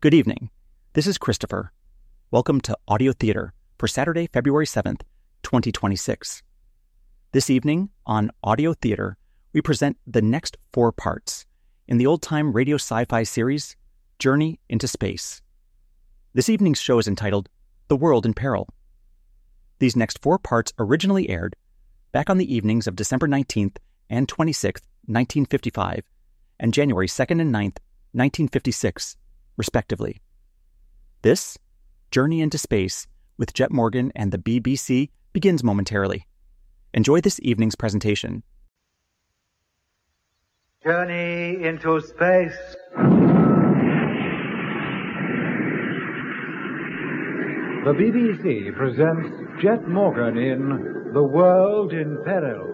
Good evening. This is Christopher. Welcome to Audio Theater for Saturday, February 7th, 2026. This evening on Audio Theater, we present the next 4 parts in the old-time radio sci-fi series, Journey into Space. This evening's show is entitled The World in Peril. These next 4 parts originally aired back on the evenings of December 19th and 26th, 1955, and January 2nd and 9th, 1956, respectively. This, Journey into Space, with Jet Morgan and the BBC, begins momentarily. Enjoy this evening's presentation. Journey into Space. The BBC presents Jet Morgan in The World in Peril.